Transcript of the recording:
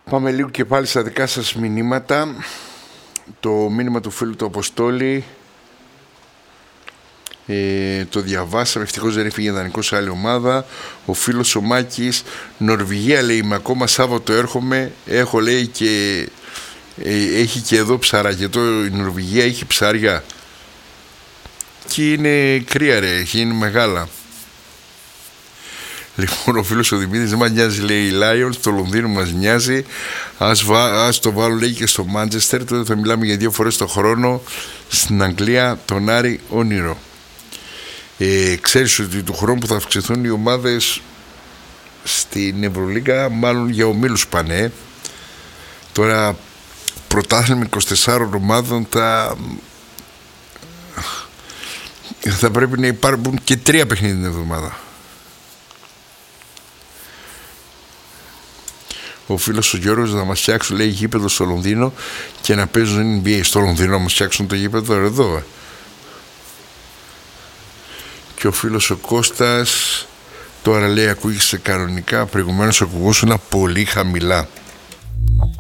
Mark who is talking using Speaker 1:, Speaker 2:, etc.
Speaker 1: Πάμε λίγο και πάλι στα δικά σας μηνύματα. Το μήνυμα του φίλου του Αποστόλη το διαβάσαμε. Ευτυχώς δεν έφυγε δανεικό σε άλλη ομάδα. Ο φίλος ο Μάκης, Νορβηγία λέει, με ακόμα Σάββατο έρχομαι. Έχω λέει και έχει και εδώ ψαράκια. Η Νορβηγία έχει ψάρια και είναι κρύα ρε, είναι μεγάλα. Λοιπόν, ο φίλος ο Δημήτρης, δεν μας νοιάζει λέει η Lions, το Λονδίνο μας νοιάζει. Ας το βάλω λέει και στο Μάντσεστερ, τότε θα μιλάμε για 2 φορές το χρόνο. Στην Αγγλία τον Άρη όνειρο. Ξέρεις ότι του χρόνου που θα αυξηθούν οι ομάδες στην Ευρωλίγκα, μάλλον για ομίλους πάνε. Τώρα πρωτάθλημα 24 ομάδων θα πρέπει να υπάρχουν και 3 παιχνίδια την εβδομάδα. Ο φίλος ο Γιώργος να μας φτιάξουν λέει γήπεδο στο Λονδίνο και να παίζουν NBA στο Λονδίνο, να μας φτιάξουν το γήπεδο εδώ. Και ο φίλος ο Κώστας τώρα λέει ακούγεσαι κανονικά, προηγουμένως ακουγούσουν πολύ χαμηλά.